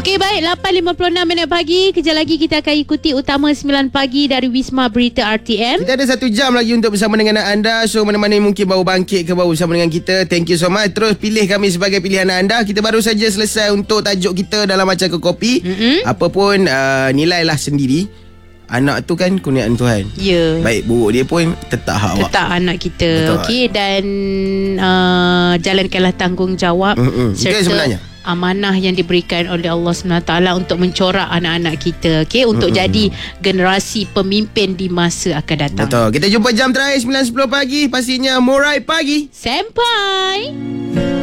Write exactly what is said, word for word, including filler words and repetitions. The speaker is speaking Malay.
Okey, baik, lapan lima puluh enam minit pagi. Kejap lagi kita akan ikuti Utama sembilan pagi dari Wisma Berita R T M. Kita ada satu jam lagi untuk bersama dengan anda. So mana-mana yang mungkin baru bangkit ke baru bersama dengan kita, thank you so much. Terus pilih kami sebagai pilihan anda. Kita baru saja selesai untuk tajuk kita dalam Macam ke Kopi. Mm-hmm. Apa pun uh, nilailah sendiri. Anak tu kan kurniaan Tuhan. Ya. Yeah. Baik buruk dia pun tetap hak awak. Tetap anak kita. Okey, dan uh, jalankanlah tanggungjawab mm-hmm. serta sebenarnya amanah yang diberikan oleh Allah subhanahu wa taala untuk mencorak anak-anak kita, okey, untuk mm-hmm. jadi generasi pemimpin di masa akan datang. Betul. Kita jumpa jam terakhir sembilan sepuluh pagi, pastinya Murai Pagi. Sampai.